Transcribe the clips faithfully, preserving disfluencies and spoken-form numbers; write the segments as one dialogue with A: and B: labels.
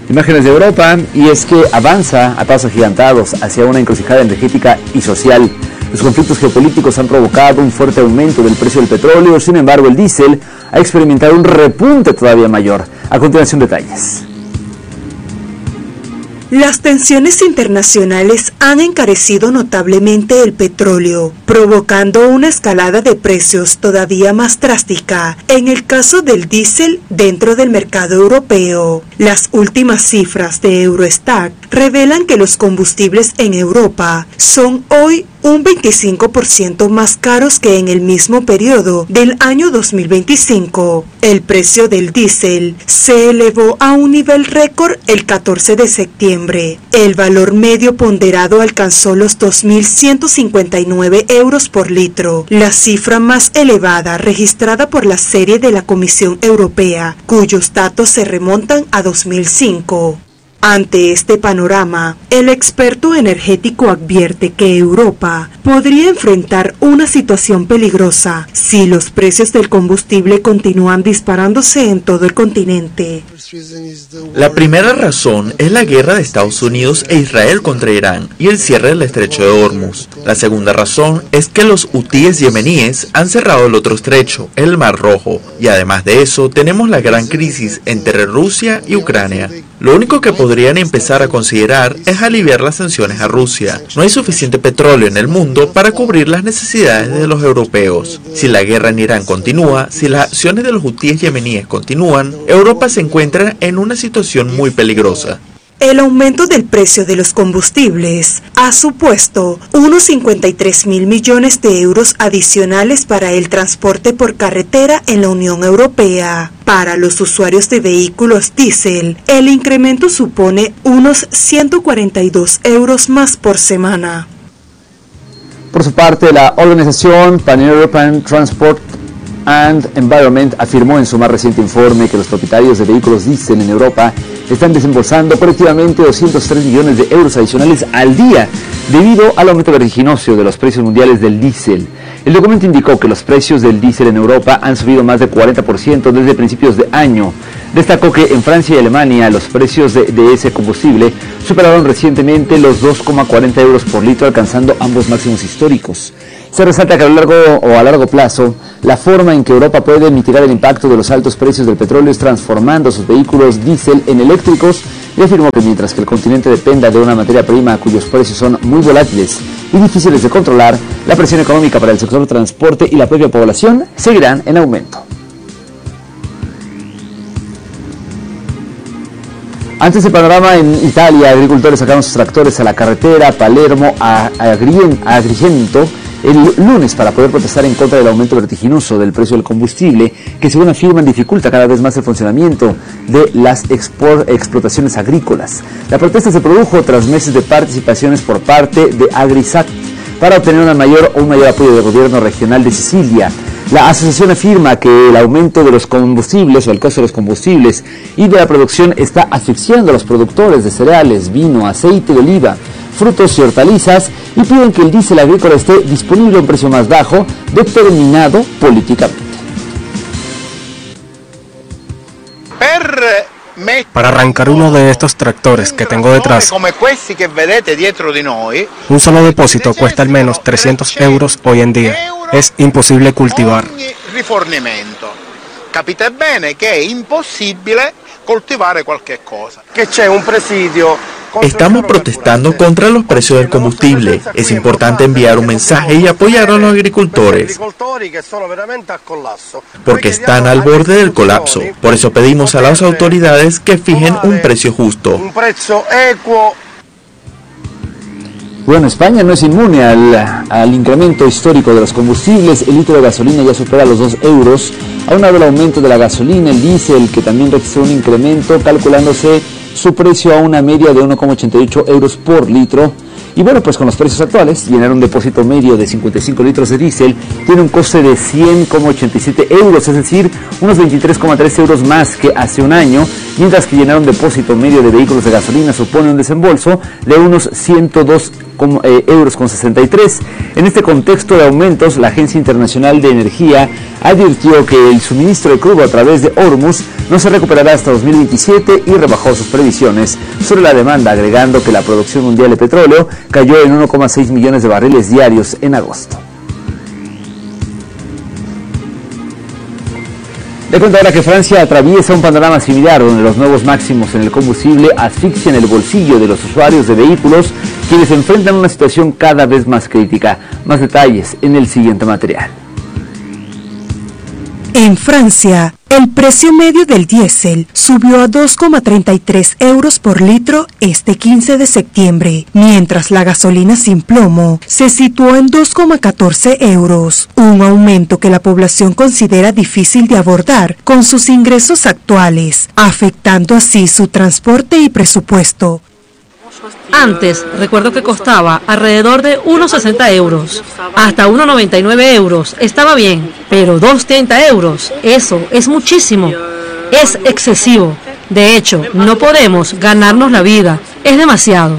A: Imágenes de Europa, y es que avanza a pasos agigantados hacia una encrucijada energética y social. Los conflictos geopolíticos han provocado un fuerte aumento del precio del petróleo, sin embargo el diésel ha experimentado un repunte todavía mayor. A continuación, detalles.
B: Las tensiones internacionales han encarecido notablemente el petróleo, provocando una escalada de precios todavía más drástica en el caso del diésel dentro del mercado europeo. Las últimas cifras de Eurostat revelan que los combustibles en Europa son hoy un veinticinco por ciento más caros que en el mismo periodo del año dos mil veinticinco. El precio del diésel se elevó a un nivel récord el catorce de septiembre. El valor medio ponderado alcanzó los dos mil ciento cincuenta y nueve euros por litro, la cifra más elevada registrada por la serie de la Comisión Europea, cuyos datos se remontan a dos mil cinco. Ante este panorama, el experto energético advierte que Europa podría enfrentar una situación peligrosa si los precios del combustible continúan disparándose en todo el continente.
C: La primera razón es la guerra de Estados Unidos e Israel contra Irán y el cierre del estrecho de Hormuz. La segunda razón es que los hutíes yemeníes han cerrado el otro estrecho, el Mar Rojo, y además de eso tenemos la gran crisis entre Rusia y Ucrania. Lo único que podrían empezar a considerar es aliviar las sanciones a Rusia. No hay suficiente petróleo en el mundo para cubrir las necesidades de los europeos. Si la guerra en Irán continúa, si las acciones de los hutíes yemeníes continúan, Europa se encuentra en una situación muy peligrosa.
B: El aumento del precio de los combustibles ha supuesto unos cincuenta y tres mil millones de euros adicionales para el transporte por carretera en la Unión Europea. Para los usuarios de vehículos diésel, el incremento supone unos ciento cuarenta y dos euros más por semana.
A: Por su parte, la organización Pan-European Transport and Environment afirmó en su más reciente informe que los propietarios de vehículos diésel en Europa están desembolsando colectivamente doscientos tres millones de euros adicionales al día debido al aumento vertiginoso de los precios mundiales del diésel. El documento indicó que los precios del diésel en Europa han subido más de cuarenta por ciento desde principios de año. Destacó que en Francia y Alemania los precios de, de ese combustible superaron recientemente los dos coma cuarenta euros por litro, alcanzando ambos máximos históricos. Se resalta que a lo largo o a largo plazo, la forma en que Europa puede mitigar el impacto de los altos precios del petróleo es transformando sus vehículos diésel en eléctricos, y afirmó que mientras que el continente dependa de una materia prima cuyos precios son muy volátiles y difíciles de controlar, la presión económica para el sector del transporte y la propia población seguirán en aumento. Ante este panorama, en Italia, agricultores sacaron sus tractores a la carretera Palermo a Agrigento el lunes para poder protestar en contra del aumento vertiginoso del precio del combustible, que según afirman dificulta cada vez más el funcionamiento de las explotaciones agrícolas. La protesta se produjo tras meses de participaciones por parte de Agrisat para obtener una mayor o un mayor apoyo del gobierno regional de Sicilia. La asociación afirma que el aumento de los combustibles o el costo de los combustibles y de la producción está asfixiando a los productores de cereales, vino, aceite de oliva, frutos y hortalizas, y piden que el diésel agrícola esté disponible a un precio más bajo, determinado políticamente.
D: Para arrancar uno de estos tractores que tengo detrás, un solo depósito cuesta al menos trescientos euros hoy en día. Es imposible cultivar.
E: Capite bene che è impossibile coltivare qualche cosa.
F: Che c'è un presidio.
C: Estamos protestando contra los precios del combustible. Es importante enviar un mensaje y apoyar a los agricultores, porque están al borde del colapso. Por eso pedimos a las autoridades que fijen un precio justo.
F: Un prezzo equo.
A: Bueno, España no es inmune al, al incremento histórico de los combustibles. El litro de gasolina ya supera los dos euros. Aunado del aumento de la gasolina, el diésel, que también registró un incremento, calculándose su precio a una media de uno coma ochenta y ocho euros por litro. Y bueno, pues con los precios actuales, llenar un depósito medio de cincuenta y cinco litros de diésel tiene un coste de cien coma ochenta y siete euros, es decir, unos veintitrés coma tres euros más que hace un año, mientras que llenar un depósito medio de vehículos de gasolina supone un desembolso de unos ciento dos euros con sesenta y tres. En este contexto de aumentos, la Agencia Internacional de Energía advirtió que el suministro de crudo a través de Hormuz no se recuperará hasta dos mil veintisiete y rebajó sus previsiones sobre la demanda, agregando que la producción mundial de petróleo cayó en uno coma seis millones de barriles diarios en agosto. Le cuento ahora que Francia atraviesa un panorama similar, donde los nuevos máximos en el combustible asfixian el bolsillo de los usuarios de vehículos, quienes enfrentan una situación cada vez más crítica. Más detalles en el siguiente material.
B: En Francia, el precio medio del diésel subió a dos coma treinta y tres euros por litro este quince de septiembre, mientras la gasolina sin plomo se situó en dos coma catorce euros, un aumento que la población considera difícil de abordar con sus ingresos actuales, afectando así su transporte y presupuesto.
G: Antes, recuerdo que costaba alrededor de uno sesenta euros, hasta uno noventa y nueve euros, estaba bien, pero dos treinta euros, eso es muchísimo, es excesivo. De hecho, no podemos ganarnos la vida, es demasiado.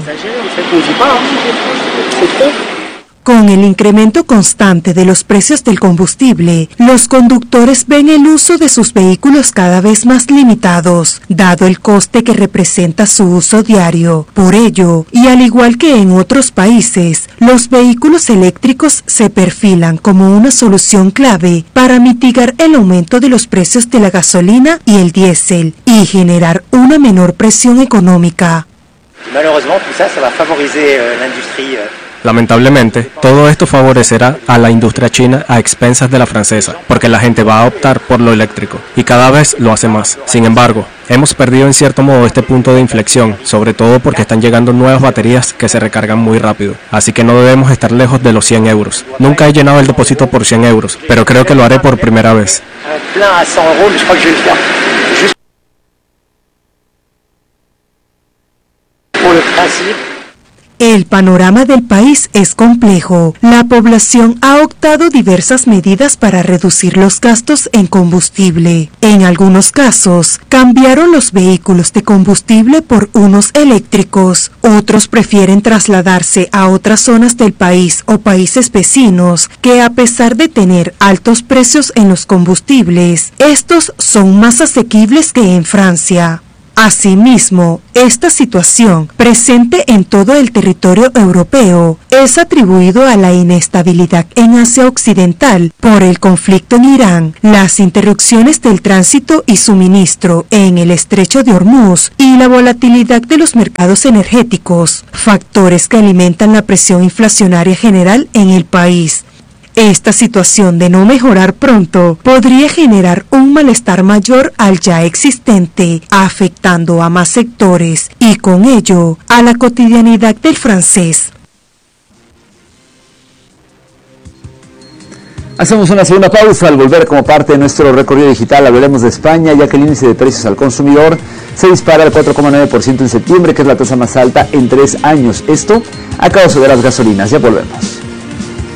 B: Con el incremento constante de los precios del combustible, los conductores ven el uso de sus vehículos cada vez más limitados, dado el coste que representa su uso diario. Por ello, y al igual que en otros países, los vehículos eléctricos se perfilan como una solución clave para mitigar el aumento de los precios de la gasolina y el diésel y generar una menor presión económica.
H: Malheureusement, tout ça, ça va favoriser l'industrie.
D: Lamentablemente, todo esto favorecerá a la industria china a expensas de la francesa, porque la gente va a optar por lo eléctrico, y cada vez lo hace más. Sin embargo, hemos perdido en cierto modo este punto de inflexión, sobre todo porque están llegando nuevas baterías que se recargan muy rápido, así que no debemos estar lejos de los cien euros. Nunca he llenado el depósito por cien euros, pero creo que lo haré por primera vez.
B: El panorama del país es complejo. La población ha optado diversas medidas para reducir los gastos en combustible. En algunos casos, cambiaron los vehículos de combustible por unos eléctricos. Otros prefieren trasladarse a otras zonas del país o países vecinos que, a pesar de tener altos precios en los combustibles, estos son más asequibles que en Francia. Asimismo, esta situación, presente en todo el territorio europeo, es atribuido a la inestabilidad en Asia Occidental por el conflicto en Irán, las interrupciones del tránsito y suministro en el estrecho de Hormuz y la volatilidad de los mercados energéticos, factores que alimentan la presión inflacionaria general en el país. Esta situación de no mejorar pronto podría generar un malestar mayor al ya existente, afectando a más sectores y con ello a la cotidianidad del francés.
A: Hacemos una segunda pausa. Al volver, como parte de nuestro recorrido digital, hablaremos de España, ya que el índice de precios al consumidor se dispara al cuatro coma nueve por ciento en septiembre, que es la tasa más alta en tres años. Esto a causa de las gasolinas. Ya volvemos.